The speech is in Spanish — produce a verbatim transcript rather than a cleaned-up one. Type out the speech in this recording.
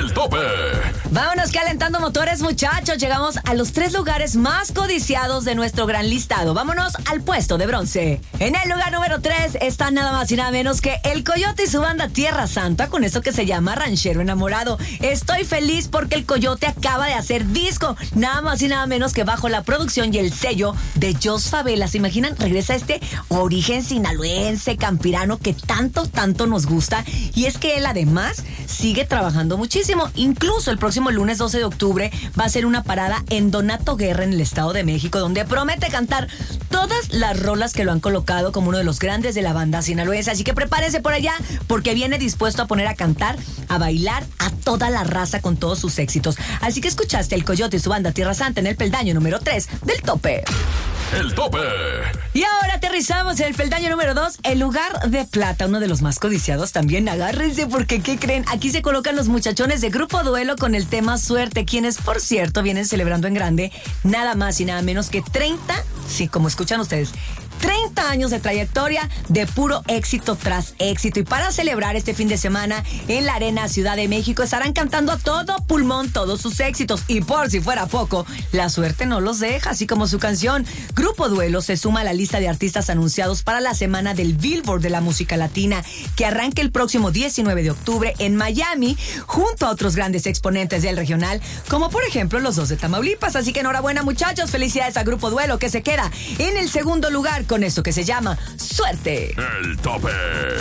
El tope. Vámonos calentando motores, muchachos. Llegamos a los tres lugares más codiciados de nuestro gran listado. Vámonos al puesto de bronce. En el lugar número tres está nada más y nada menos que El Coyote y su banda Tierra Santa, con eso que se llama Ranchero Enamorado. Estoy feliz porque el Coyote acaba de hacer disco, nada más y nada menos que bajo la producción y el sello de Jos Favela. ¿Se imaginan? Regresa este origen sinaloense, campirano, que tanto, tanto nos gusta. Y es que él además sigue trabajando muchísimo. Incluso el próximo lunes doce de octubre va a ser una parada en Donato Guerra en el Estado de México, donde promete cantar todas las rolas que lo han colocado como uno de los grandes de la banda sinaloense. Así que prepárense por allá, porque viene dispuesto a poner a cantar, a bailar a toda la raza con todos sus éxitos. Así que escuchaste El Coyote y su banda Tierra Santa en el peldaño número tres del tope. El tope. Y ahora aterrizamos en el peldaño número dos, el lugar de plata, uno de los más codiciados también. Agárrense porque, ¿qué creen? Aquí se colocan los muchachones de Grupo Duelo con el tema Suerte, quienes, por cierto, vienen celebrando en grande nada más y nada menos que treinta, sí, como escuchan ustedes, treinta años de trayectoria de puro éxito tras éxito. Y para celebrar este fin de semana en la Arena Ciudad de México estarán cantando a todo pulmón todos sus éxitos. Y por si fuera poco, la suerte no los deja, así como su canción. Grupo Duelo se suma a la lista de artistas anunciados para la semana del Billboard de la música latina, que arranca el próximo diecinueve de octubre en Miami, junto a otros grandes exponentes del regional, como por ejemplo los dos de Tamaulipas. Así que enhorabuena, muchachos, felicidades a Grupo Duelo, que se queda en el segundo lugar con esto que se llama Suerte. El tope.